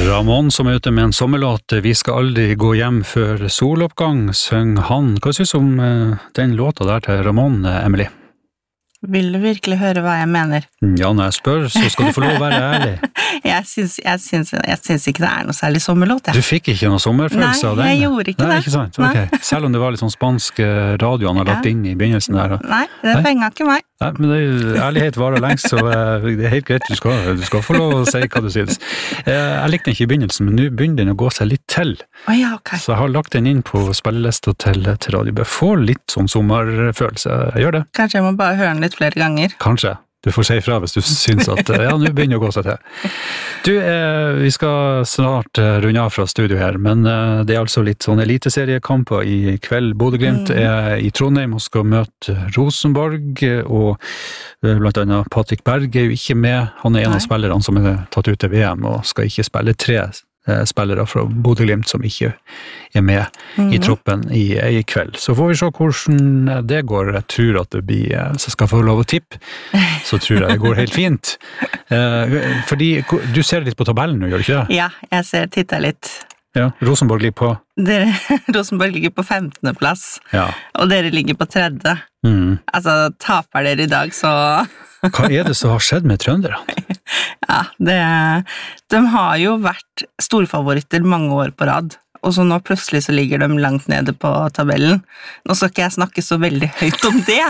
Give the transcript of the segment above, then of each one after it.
Ramón som ute med en sommerlåt, vi skal aldri gå hjem før soloppgang, søng han. Hva synes du om den låta der til Ramón, Emily? Vil du virkelig høre hva jeg mener? Ja, når jeg spør, så skal du få lov å være ærlig. Jeg syns ikke det noe særlig sommerlåt, Du fikk ikke noe sommerfølelse av den? Nei, jeg gjorde ikke det. Nei, ikke sant? Ok. Selv om det var litt sånn spansk radio han har lagt inn i begynnelsen der. Nei, det fenget ikke meg. Nei, men ærlighet varer lengst, så det helt greit, du skal få lov å si hva du synes. Jeg likte den ikke i begynnelsen, men nå begynner den å gå seg litt til. Ja, ok. Så jeg har lagt den inn på spillelista til radio. Jeg får litt sånn sommerfølelse, jeg gjør det. Kanskje jeg må bare høre den litt flere ganger. Kanskje. Du får si ifra hvis du synes at nå begynner det å gå seg til. Du, vi skal snart runde av fra studio her, men det altså litt sånn eliteseriekamper i kveld. Bodø/Glimt i Trondheim og skal møte Rosenborg, og blant annet Patrick Berg jo ikke med. Han en av spillerne som tatt ut til VM og skal ikke spille. 3 spillere fra Bodø/Glimt som ikke med i troppen i kveld. Så får vi se hvordan det går. Jeg tror at det blir, så skal jeg få lov å tippe, så tror jeg det går helt fint. Fordi du ser litt på tabellen nå, gjør du ikke det? Ja, jeg tittet litt. Ja, Rosenborg ligger på? Rosenborg ligger på 15. plass, ja. Og dere ligger på 3. Altså, taper dere i dag, så... Hva det som har skjedd med trønderne? Ja, de har jo vært storfavoritter mange år på rad, og så nå plutselig så ligger de langt nede på tabellen. Nå skal ikke jeg snakke så veldig høyt om det,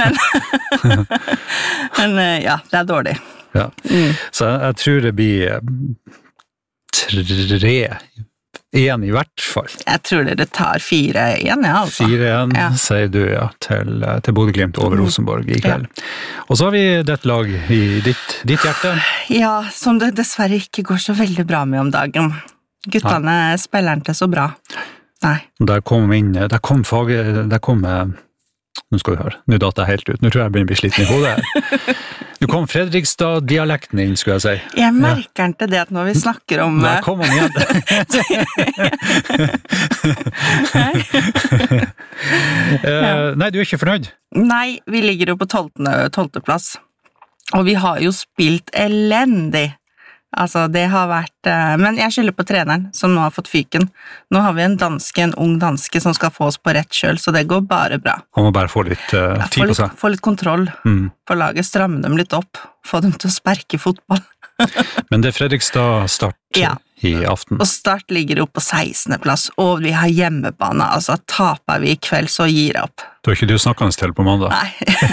men ja, det dårlig. Ja. Så jeg tror det blir 3-1 i hvert fall. Jeg tror dere tar 4-1, ja, altså. 4-1, sier du, ja, til Bodø/Glimt over Rosenborg i kveld. Ja. Og så har vi dette lag i ditt hjerte. Ja, som det dessverre ikke går så veldig bra med om dagen. Guttene spiller ikke så bra. Nei. Der kom nå skal vi høre, nå datt jeg helt ut. Nå tror jeg begynner å bli sliten i hodet. Du kom Fredrikstad-dialekten inn, skulle jeg si. Jeg merker ikke det at når vi snakker om... Nei, kom han igjen. Nei, du ikke fornøyd? Nei, vi ligger jo på 12. plass. Og vi har jo spilt elendig. Altså, det har vært... Men jeg skylder på treneren, som nå har fått fyken. Nå har vi en ung danske, som skal få oss på rett kjøl, så det går bare bra. Han må bare få litt tid på seg. Få litt kontroll. Få laget stramme dem litt opp. Få dem til å sperke fotball. Men det Fredrikstad start i aften. Og Start ligger jo på 16. plass, og vi har hjemmebane. Altså, taper vi i kveld, så gir jeg opp. Da ikke du snakkende til på mandag? Nei.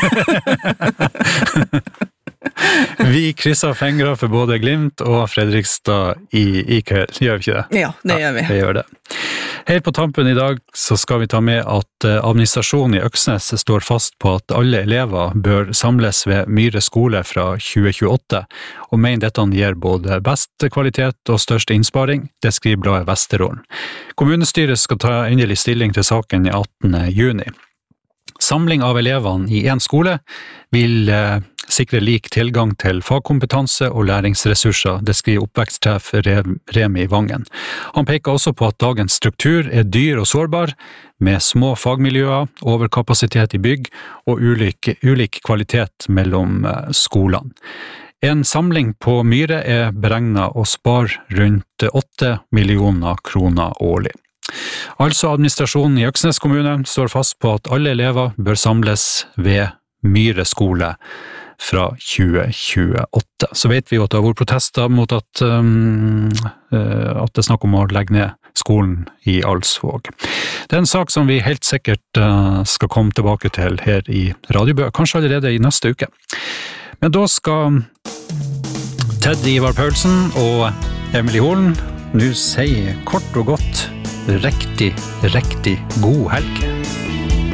Vi krysser fingre for både Glimt og Fredrikstad i kveld, gjør vi ikke det? Ja, det gjør vi. Vi gjør det. Helt på tampen i dag så skal vi ta med at administrasjonen i Øksnes står fast på at alle elever bør samles ved Myre skole fra 2028, og mener dette gir både best kvalitet og størst innsparing, det skriver bladet Vesterålen. Kommunestyret skal ta endelig stilling til saken i 18. juni. Samling av elevene i en skole vil sikre lik tilgang til fagkompetanse og læringsressurser, det skriver oppvekstsjef Remi Vangen. Han peker også på at dagens struktur dyr og sårbar, med små fagmiljøer, overkapasitet i bygg og ulik kvalitet mellom skolene. En samling på Myre beregnet å spare rundt 8 millioner kroner årlig. Altså administrasjonen i Øksnes kommune står fast på at alle elever bør samles ved Myre skole fra 2028. Så vet vi jo at det har vært protester mot at det er snakk om å legge ned skolen i Alsvåg. Det en sak som vi helt sikkert skal komme tilbake til her i Radiobø, kanskje allerede i neste uke. Men da skal Ted Ivar Paulsen og Emily Holen nå si kort og godt riktig god helg.